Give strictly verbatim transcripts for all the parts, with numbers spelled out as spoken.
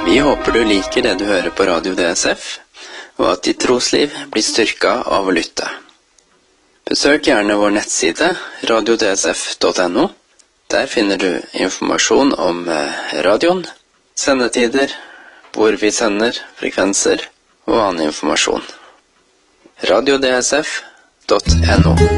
Vi håper du liker det du hører på Radio D S F, og at ditt trosliv blir styrket av å lytte. Besøk gjerne vår nettside radio d s f punktum n o. Der finner du informasjon om radioen, sendetider, hvor vi sender, frekvenser og annen informasjon. radio d s f punktum n o.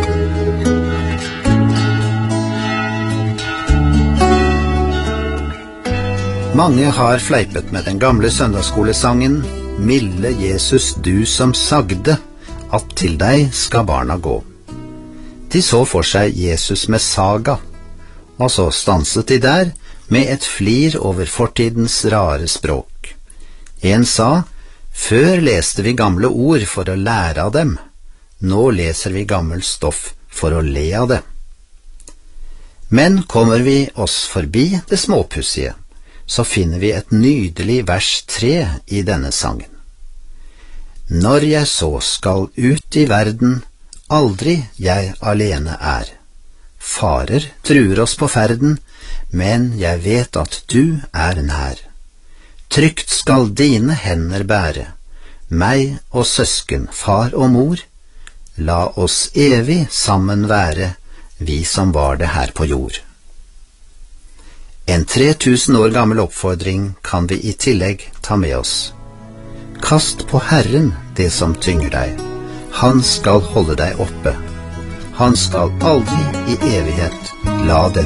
Mange har fleipet med den gamle søndagsskolesangen «Milde Jesus, du som sagde, at til deg skal barna gå». De så for seg Jesus med saga, og så stanset de der med et flir over fortidens rare språk. En sa, «Før leste vi gamle ord for å lære av dem, nå leser vi gammel stoff for å le av det». Men kommer vi oss forbi det småpussige, så finner vi et nydelig vers tre i denne sangen. Når jeg så skal ut i verden, aldri jeg alene er. Farer truer oss på ferden, men jeg vet at du er nær. Trygt skal dine hender bære, meg og søsken, far og mor. La oss evig sammen være, vi som var det her på jord. En tre tusen år gammel oppfordring kan vi i tillegg ta med oss. Kast på Herren det som tynger deg. Han skal holde deg oppe. Han skal aldri i evighet la den